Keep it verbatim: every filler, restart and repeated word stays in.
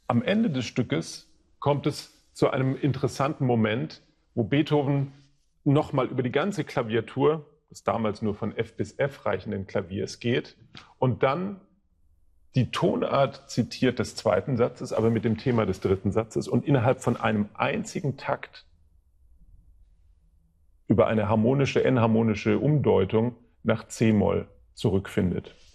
Am Ende des Stückes kommt es zu einem interessanten Moment, wo Beethoven nochmal über die ganze Klaviatur des damals nur von F bis F reichenden Klaviers geht und dann die Tonart zitiert des zweiten Satzes, aber mit dem Thema des dritten Satzes und innerhalb von einem einzigen Takt über eine harmonische, enharmonische Umdeutung nach C-Moll zurückfindet.